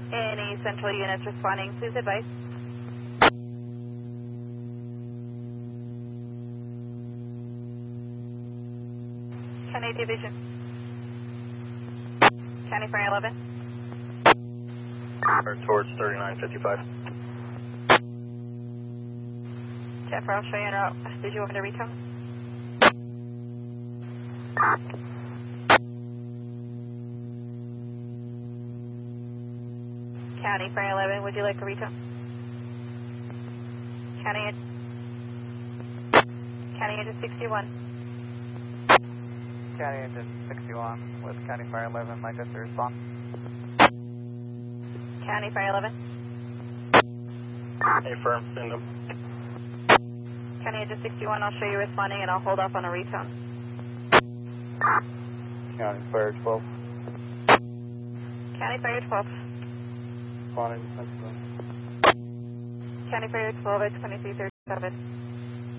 Any central units responding, please advise. County Division. County Fire 11. Towards 3955. Jennifer, I'll show you en route. Did you want me to recount? County Fire 11, would you like a recount? County Engine 61. County Engine 61 with County Fire 11, like us to respond. County Fire 11. Affirm, send them. County Engine 61, I'll show you responding and I'll hold off on a recount. County Fire 12. County Fire 12. Responding, Central. County Fire 12, it's 2337.